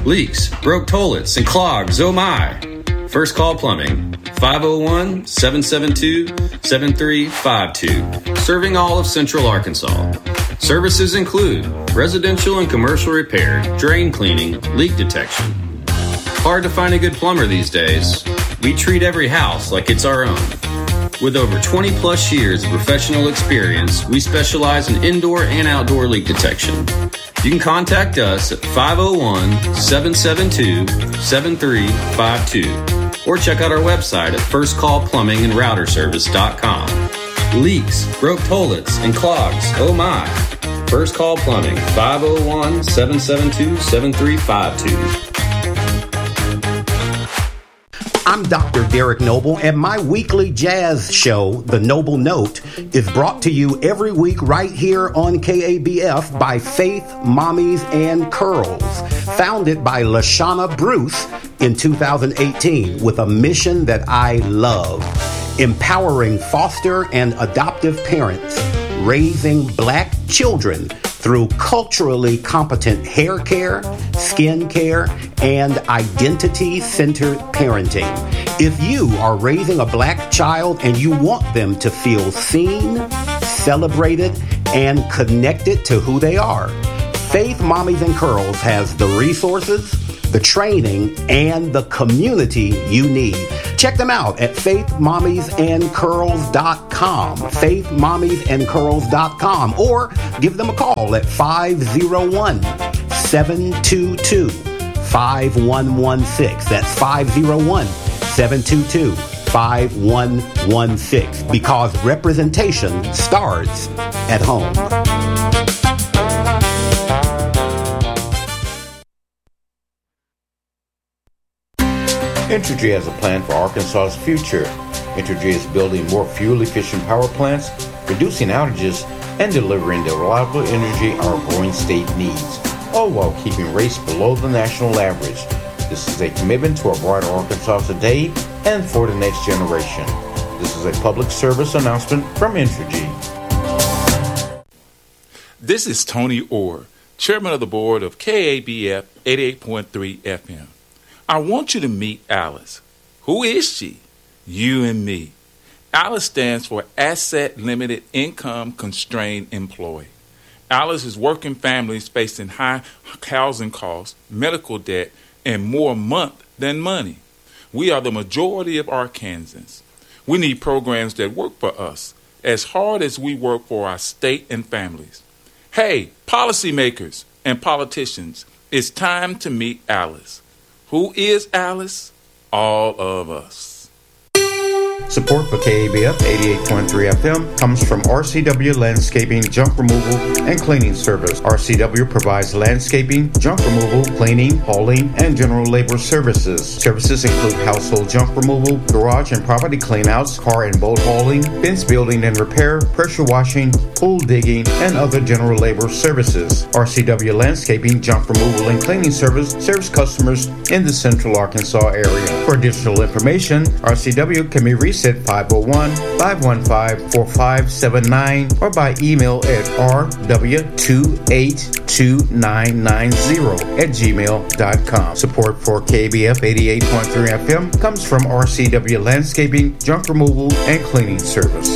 Leaks, broke toilets, and clogs, oh my! First Call Plumbing, 501-772-7352. Serving all of Central Arkansas. Services include residential and commercial repair, drain cleaning, leak detection. Hard to find a good plumber these days. We treat every house like it's our own. With over 20 plus years of professional experience, we specialize in indoor and outdoor leak detection. You can contact us at 501-772-7352 or check out our website at firstcallplumbingandrouterservice.com. Leaks, broke toilets, and clogs, oh my. First Call Plumbing, 501-772-7352. I'm Dr. Derek Noble, and my weekly jazz show, The Noble Note, is brought to you every week right here on KABF by Faith Mommies and Curls, founded by LaShawna Bruce in 2018 with a mission that I love: empowering foster and adoptive parents, raising black children through culturally competent hair care, skin care, and identity-centered parenting. If you are raising a black child and you want them to feel seen, celebrated, and connected to who they are, Faith Mommies and Curls has the resources, the training, and the community you need. Check them out at faithmommiesandcurls.com, faithmommiesandcurls.com, or give them a call at 501-722-5116. That's 501-722-5116, because representation starts at home. Entergy has a plan for Arkansas's future. Entergy is building more fuel-efficient power plants, reducing outages, and delivering the reliable energy our growing state needs, all while keeping rates below the national average. This is a commitment to a brighter Arkansas today and for the next generation. This is a public service announcement from Entergy. This is Tony Orr, Chairman of the Board of KABF 88.3 FM. I want you to meet Alice. Who is she? You and me. Alice stands for Asset Limited Income Constrained Employee. Alice is working families facing high housing costs, medical debt, and more month than money. We are the majority of Arkansans. We need programs that work for us as hard as we work for our state and families. Hey, policymakers and politicians, it's time to meet Alice. Who is Alice? All of us. Support for KABF 88.3 FM comes from RCW Landscaping, Junk Removal, and Cleaning Service. RCW provides landscaping, junk removal, cleaning, hauling, and general labor services. Services include household junk removal, garage and property cleanouts, car and boat hauling, fence building and repair, pressure washing, pool digging, and other general labor services. RCW Landscaping, Junk Removal, and Cleaning Service serves customers in the Central Arkansas area. For additional information, RCW can be reached at 501-515-4579 or by email at rw2829990@gmail.com. Support for KBF 88.3 FM comes from RCW Landscaping, Junk Removal, and Cleaning Service.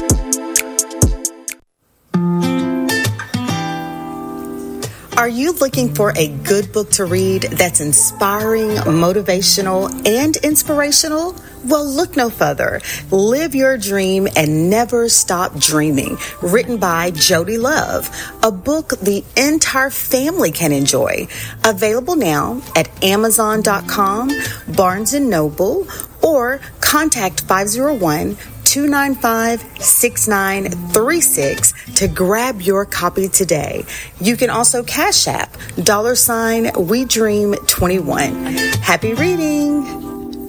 Are you looking for a good book to read that's inspiring, motivational, and inspirational? Well, look no further. Live Your Dream and Never Stop Dreaming, written by Jody Love, a book the entire family can enjoy. Available now at Amazon.com, Barnes & Noble, or contact 501-295-6936 to grab your copy today. You can also Cash App $WeDream21. Happy reading!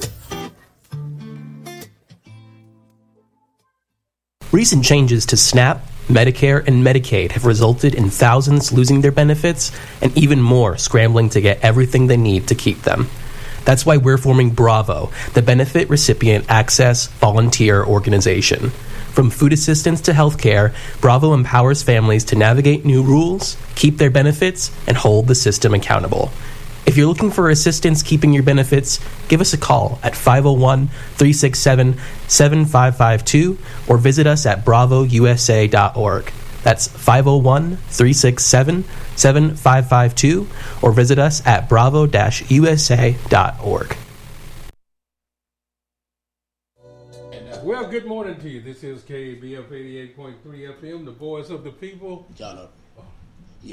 Recent changes to SNAP, Medicare, and Medicaid have resulted in thousands losing their benefits and even more scrambling to get everything they need to keep them. That's why we're forming Bravo, the Benefit Recipient Access Volunteer Organization. From food assistance to healthcare, Bravo empowers families to navigate new rules, keep their benefits, and hold the system accountable. If you're looking for assistance keeping your benefits, give us a call at 501-367-7552 or visit us at bravousa.org. That's 501-367-7552 or visit us at bravo-usa.org. Well, good morning to you. This is KABF 88.3 FM, the voice of the people. John, yeah.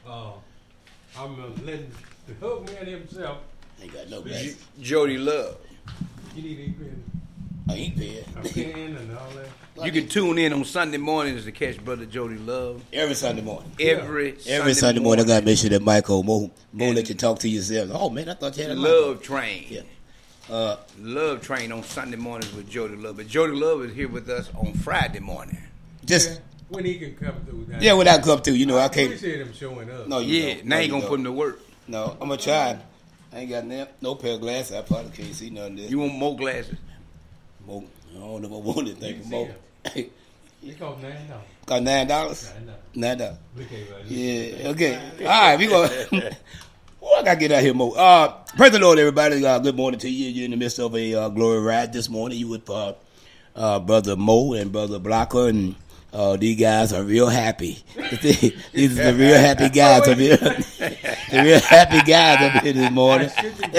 I'm letting the hook man himself. Ain't got no gas. Jody Love. You need to eat pen. I ain't there. A pen and all that. You can tune in on Sunday mornings to catch Brother Jody Love. Every Sunday morning. Every Sunday morning. I got to make sure that Michael won't let you talk to yourself. Oh, man, I thought you had a Love Train. Yeah. Love Train on Sunday mornings with Jody Love. But Jody Love is here with us on Friday morning. Just when he can come through. Yeah, when I come through, I can't. I appreciate him showing up. No, now you gonna put him to work. No, I'm gonna try. I ain't got no pair of glasses. I probably can't see none of this. You want more glasses? More? I don't know if I want anything more. It cost $9. Got $9? $9. Yeah. Okay. All right. We gonna. I gotta get out here more. Praise the Lord, everybody. Good morning to you. You're in the midst of a glory ride this morning. You with Brother Mo and Brother Blocker, and these guys are real happy. These are the real happy guys up here. The real happy guys up here this morning.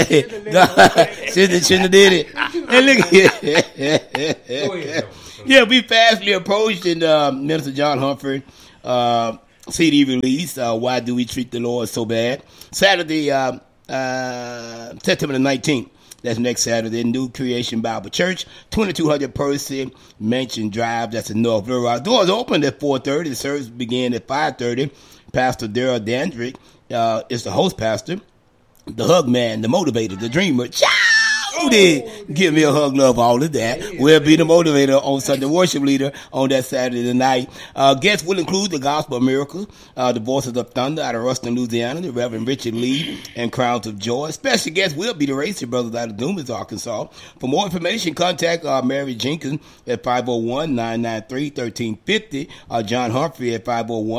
Shouldn't have did it. Hey, look here. Yeah, we fastly approaching Minister John Humphrey CD release. Why do we treat the Lord so bad? Saturday, September the 19th. That's next Saturday. New Creation Bible Church, 2200 Percy Mansion Drive. That's in North Little Rock. Doors open at 4:30. The service began at 5:30. Pastor Daryl Dandrick is the host pastor. The hug man, the motivator, the dreamer. Give me a hug, love, all of that. We'll be the motivator on Sunday worship leader on that Saturday night. Guests will include the Gospel Miracles, the Voices of Thunder out of Ruston, Louisiana, the Reverend Richard Lee, and Crowns of Joy. Special guests will be the Racer Brothers out of Dumas, Arkansas. For more information, contact Mary Jenkins at 501-993-1350, John Humphrey at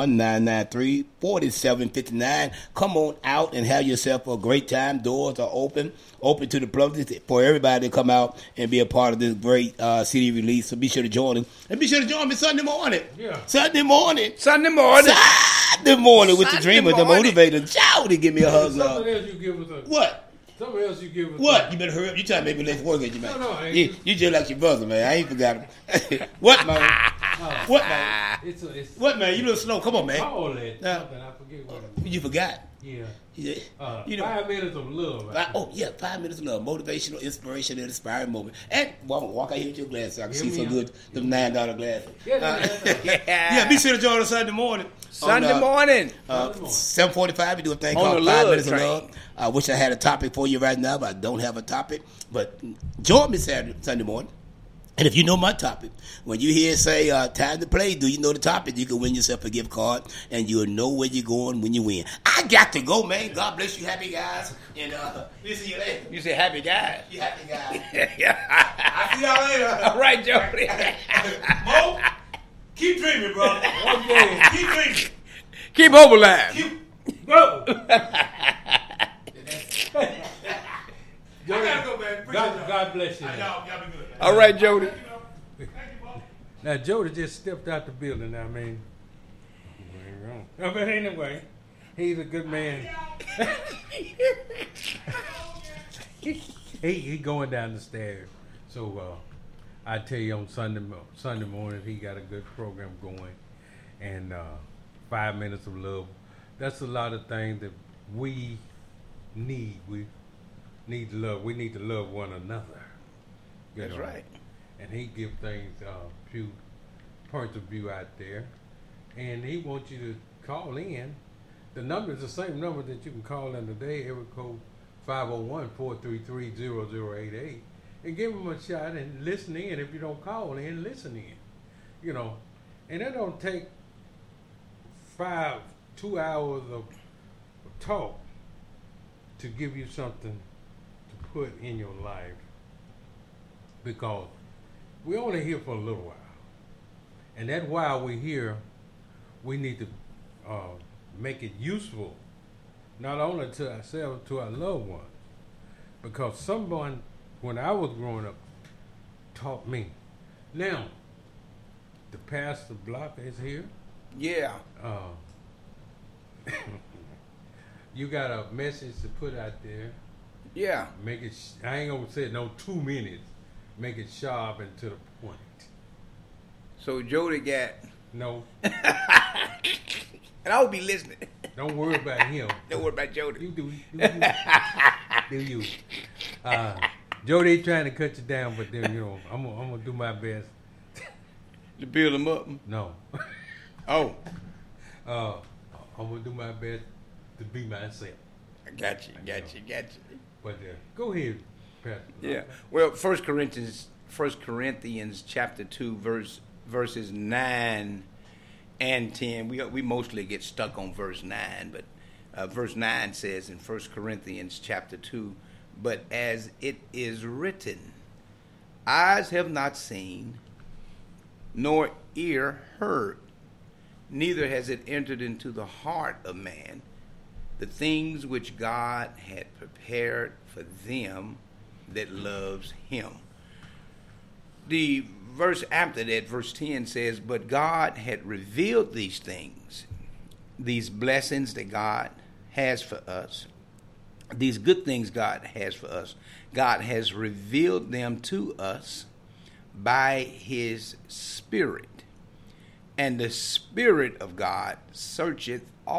501-993-4759. Come on out and have yourself a great time. Doors are open to the public for everybody to come out and be a part of this great CD release. So be sure to join them. And be sure to join me Sunday morning. Yeah. Sunday morning with Sunday the dreamer, the motivator. Jody, give me a hug. Something else you give us. What? Something else you give us. What? You better hurry up. You trying to make me late for work, ain't you, man? No, I ain't. You just like your brother, man. I ain't forgot him. What, man? What, man? What, man? You little slow. Come on, man. All that. Something I forget what it was. You forgot. Yeah. 5 minutes of love. 5 minutes of love. Motivational, inspiration, and inspiring moment. And walk out here with your glasses so I can see some good, them $9 glasses. Be sure to join us Sunday morning. Sunday morning. 7:45, we do a thing called 5 Minutes of Love. I wish I had a topic for you right now, but I don't have a topic. But join me Sunday morning. And if you know my topic, when you hear say time to play, do you know the topic? You can win yourself a gift card, and you'll know where you're going when you win. I got to go, man. God bless you, happy guys. And we'll see you later. You say happy guys. You happy guys. I'll see y'all later. All right, Jody. Mo, keep dreaming, bro. Okay. Keep dreaming. Keep hope alive. Go. I gotta go, man. God bless you. Y'all be good. All right, Jody. Now, Jody just stepped out the building. I mean, ain't wrong. No, but anyway, he's a good man. he going down the stairs. So I tell you, on Sunday morning, he got a good program going, and 5 minutes of love. That's a lot of things that we need. We need to love. We need to love one another. That's right. And he give things few points of view out there, and he wants you to call in. The number is the same number that you can call in today, area code 501-433-0088, and give him a shot and listen in. If you don't call in, listen in. And that don't take 2 hours of talk to give you something to put in your life, because we're only here for a little while. And that while we're here, we need to make it useful not only to ourselves, to our loved ones. Because someone, when I was growing up, taught me. Now, the pastor block is here. Yeah. You got a message to put out there. Yeah. Make it. I ain't gonna say no 2 minutes. Make it sharp and to the point. So Jody got. No. And I will be listening. Don't worry about him. Don't worry about Jody. You do you. Jody trying to cut you down, but then I'm gonna do my best to build him up. No. Oh. I'm gonna do my best to be myself. I got you. But go ahead, Pastor. Yeah. Well, 1 Corinthians chapter 2 verses 9 and 10. We mostly get stuck on verse 9, but verse 9 says in 1 Corinthians chapter 2, but as it is written, eyes have not seen, nor ear heard, neither has it entered into the heart of man, the things which God had prepared for them that loves him. The verse after that, verse 10 says, but God had revealed these things, these blessings that God has for us, these good things God has for us. God has revealed them to us by his Spirit. And the Spirit of God searcheth